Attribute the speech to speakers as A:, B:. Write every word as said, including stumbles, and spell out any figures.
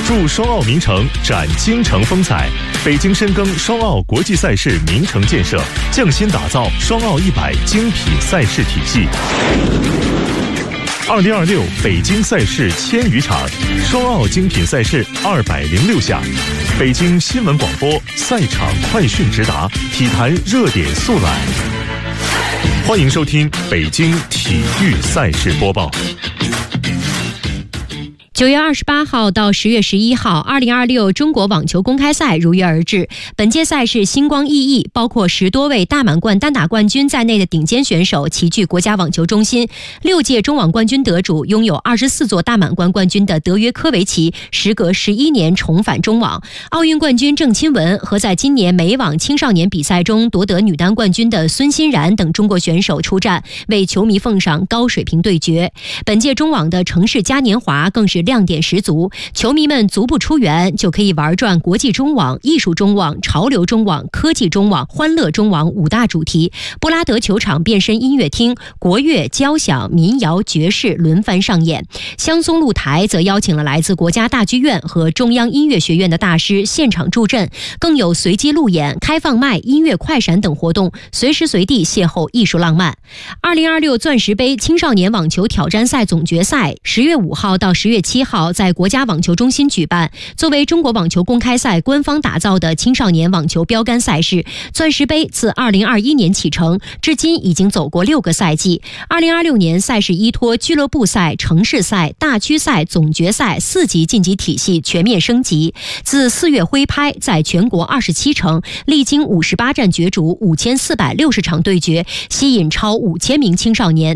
A: 祝双奥名城展京城风采。北京深耕双奥国际赛事名城建设，匠心打造双奥一百精品赛事体系。二零二六北京赛事千余场，双奥精品赛事二百零六项。北京新闻广播赛场快讯直达，体坛热点速览。欢迎收听北京体育赛事播报。
B: 九月二十八号到十月十一号，二零二六中国网球公开赛如约而至。本届赛事星光熠熠，包括十多位大满贯单打冠军在内的顶尖选手齐聚国家网球中心。六届中网冠军得主、拥有二十四座大满贯冠军的德约科维奇，时隔十一年重返中网。奥运冠军郑钦文和在今年美网青少年比赛中夺得女单冠军的孙欣然等中国选手出战，为球迷奉上高水平对决。本届中网的城市嘉年华更是亮点十足，球迷们足不出园就可以玩转国际中网、艺术中网、潮流中网、科技中网、欢乐中网五大主题。布拉德球场变身音乐厅，国乐、交响、民谣、爵士轮番上演。香松露台则邀请了来自国家大剧院和中央音乐学院的大师现场助阵，更有随机路演、开放麦、音乐快闪等活动，随时随地邂逅艺术浪漫。二零二六钻石杯青少年网球挑战赛总决赛十月五号到十月七号在国家网球中心举办。作为中国网球公开赛官方打造的青少年网球标杆赛事，钻石杯自二零二一年启程，至今已经走过六个赛季。二零二六年赛事依托俱乐部赛、城市赛、大区赛、总决赛四级晋级体系全面升级。自四月挥拍，在全国二十七城，历经五十八战角逐、五千四百六十场对决，吸引超五千名青少年